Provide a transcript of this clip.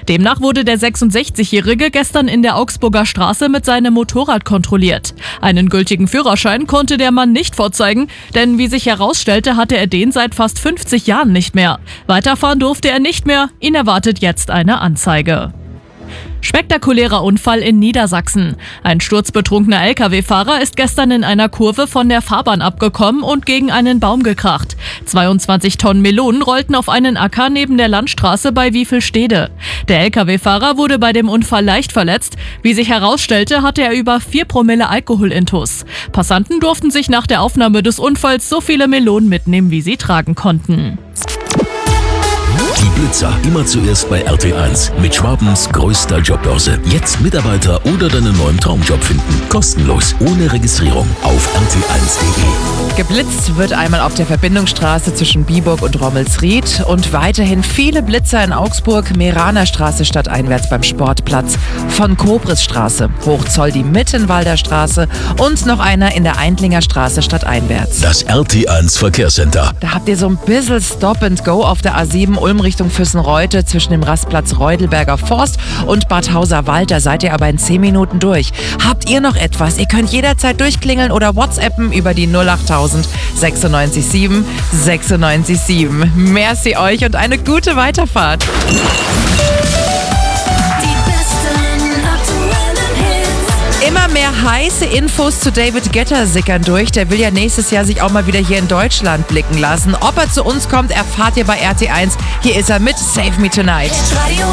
Demnach wurde der 66-Jährige gestern in der Augsburger Straße mit seinem Motorrad kontrolliert. Einen gültigen Führerschein konnte der Mann nicht vorzeigen, denn wie sich herausstellte, hatte er den seit fast 50 Jahren nicht mehr. Weiterfahren durfte er nicht mehr, ihn erwartet jetzt eine Anzeige. Spektakulärer Unfall in Niedersachsen. Ein sturzbetrunkener Lkw-Fahrer ist gestern in einer Kurve von der Fahrbahn abgekommen und gegen einen Baum gekracht. 22 Tonnen Melonen rollten auf einen Acker neben der Landstraße bei Wiefelstede. Der Lkw-Fahrer wurde bei dem Unfall leicht verletzt. Wie sich herausstellte, hatte er über 4 Promille Alkoholintus. Passanten durften sich nach der Aufnahme des Unfalls so viele Melonen mitnehmen, wie sie tragen konnten. Die Blitzer immer zuerst bei RT1 mit Schwabens größter Jobbörse. Jetzt Mitarbeiter oder deinen neuen Traumjob finden. Kostenlos, ohne Registrierung auf rt1.de. Geblitzt wird einmal auf der Verbindungsstraße zwischen Biburg und Rommelsried und weiterhin viele Blitzer in Augsburg, Meraner Straße stadteinwärts beim Sportplatz, von Kobrisstraße, Hochzoll die Mittenwalder Straße und noch einer in der Eindlinger Straße stadteinwärts. Das RT1 Verkehrscenter. Da habt ihr so ein bisschen Stop and Go auf der A7 Ulm Richtung Füssenreute zwischen dem Rastplatz Reudelberger Forst und Bad Hauser Wald. Da seid ihr aber in 10 Minuten durch. Habt ihr noch etwas? Ihr könnt jederzeit durchklingeln oder WhatsAppen über die 08000 967 967. Merci euch und eine gute Weiterfahrt. Immer mehr heiße Infos zu David Guetta sickern durch. Der will ja nächstes Jahr sich auch mal wieder hier in Deutschland blicken lassen. Ob er zu uns kommt, erfahrt ihr bei RT1. Hier ist er mit Save Me Tonight.